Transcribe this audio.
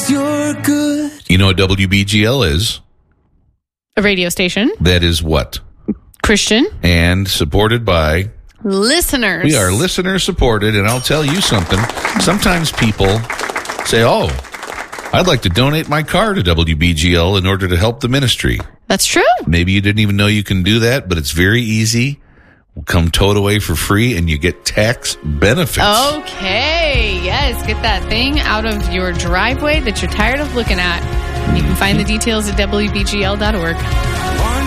'cause you're good. You know what WBGL is? A radio station. That is what? Christian. And supported by... Listeners. We are listener supported, and I'll tell you something. Sometimes people say, oh, I'd like to donate my car to WBGL in order to help the ministry. That's true. Maybe you didn't even know you can do that, but it's very easy. We'll come towed away for free, and you get tax benefits. Okay. Yes. Get that thing out of your driveway that you're tired of looking at. You can find the details at WBGL.org.